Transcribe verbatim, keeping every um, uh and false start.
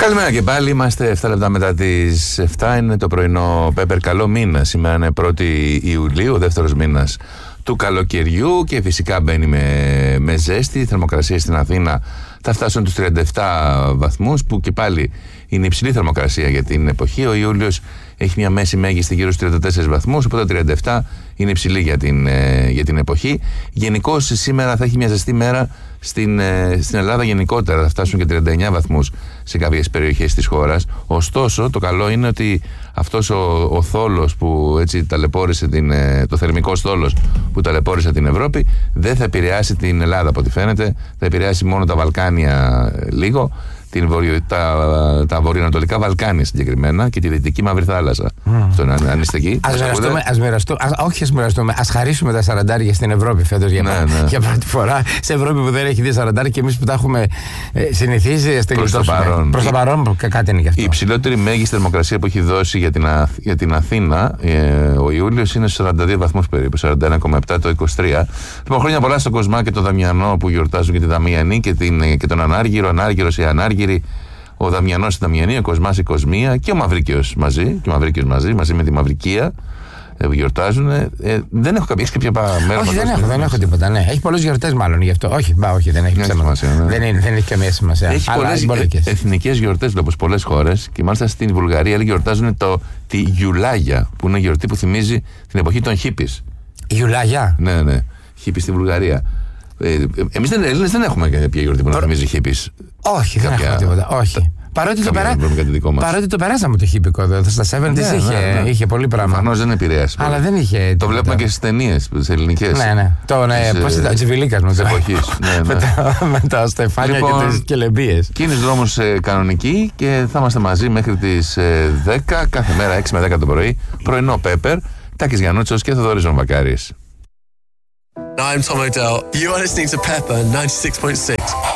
Καλημέρα και πάλι. Είμαστε εφτά λεπτά μετά τις εφτά. Είναι το πρωινό Πέπερ. Καλό μήνα. Σήμερα είναι πρώτη Ιουλίου, ο δεύτερος μήνας του καλοκαιριού. Και φυσικά μπαίνει με, με ζέστη. Η θερμοκρασία στην Αθήνα θα φτάσουν τους τριάντα επτά βαθμούς, που και πάλι είναι υψηλή θερμοκρασία για την εποχή. Ο Ιούλιος έχει μια μέση μέγιστη γύρω στους τριάντα τέσσερις βαθμούς, οπότε τριάντα επτά είναι υψηλή για την, ε, για την εποχή. Γενικώς σήμερα θα έχει μια ζεστή μέρα στην, ε, στην Ελλάδα γενικότερα. Θα φτάσουν και τριάντα εννιά βαθμούς σε κάποιες περιοχές της χώρας. Ωστόσο, το καλό είναι ότι αυτός ο, ο θόλος που έτσι ταλαιπώρησε την, ε, το θερμικός θόλος που ταλαιπώρησε την Ευρώπη, δεν θα επηρεάσει την Ελλάδα από ό,τι φαίνεται. Θα επηρεάσει μόνο τα Βαλκάνια ε, λίγο. Την βορειο, τα, τα βορειοανατολικά Βαλκάνια συγκεκριμένα και τη Δυτική Μαύρη Θάλασσα. Mm. Αυτό αν είστε εκεί. Ας μοιραστούμε, ας μοιραστούμε, ας, όχι ας μοιραστούμε, ας χαρίσουμε τα σαραντάρια στην Ευρώπη φέτος για, ναι, ναι. για πρώτη φορά. Σε Ευρώπη που δεν έχει δει σαραντάρια και εμείς που τα έχουμε ε, συνηθίσει. Προς το παρόν. Προς το παρόν, κάτι είναι γι' αυτό. Η υψηλότερη μέγιστη θερμοκρασία που έχει δώσει για την, για την Αθήνα ε, ο Ιούλιος είναι στους σαράντα δύο βαθμούς περίπου, σαράντα ένα κόμμα επτά το είκοσι τρία. Λοιπόν, χρόνια πολλά στον Κοσμά και τον Δαμιανό που γιορτάζουν και τη Δαμιανή και, την, και τον Ανάργυρο, Ανάργυρος ή Ανάργυρη. Ο Δαμιανός η Δαμιανή, ο Κοσμάς η Κοσμία και ο Μαυρίκιος μαζί, και ο Μαυρίκιος μαζί, μαζί με τη Μαυρικία ε, γιορτάζουν. Ε, δεν έχω κάποια, έχεις κάποια μέρα. Όχι, δεν έχω, δεν έχω τίποτα. Ναι. Έχει πολλούς γιορτές μάλλον γι' αυτό. Όχι, μπα, όχι, δεν έχει σημασία. Ναι. Δεν, είναι, δεν έχει καμία σημασία. Έχει πολλές εθνικές γιορτές από πολλές χώρες και μάλιστα στην Βουλγαρία γιορτάζουν το, τη Γιουλάγια, που είναι γιορτή που θυμίζει την εποχή των χίπης. Γιουλάγια? Ναι, ναι. Χίπης στη Βουλγαρία. Ε, εμείς δεν, Έλληνες δεν έχουμε κάποια γιορτή που να θυμίζει χίπης. Όχι, δεν έχουμε τίποτα. Όχι. Παρότι το, περά... Παρότι το περάσαμε το χίπικο εδώ, στα εβδομήντα ναι, είχε, ναι, ναι. είχε πολύ πράγμα. Προφανώς δεν επηρέασε. Αλλά δεν είχε. Το βλέπουμε και στις ταινίες, τις ελληνικές. Ναι, ναι. Το, ναι, πώς ήταν, Τσιβιλίκας μου. Της εποχής. Ναι, ναι. με τα στεφάνια λοιπόν, και τις κελεμπίες. Κίνης δρόμος ε, κανονική και θα είμαστε μαζί μέχρι τις ε, δέκα, κάθε μέρα έξι με δέκα το πρωί. Πρωινό Πέπερ, Τάκης Γιαννούτσος και Θοδωρής Βακάρης. I'm Tom O'Dell. You are listening to Pepper ninety-six point six.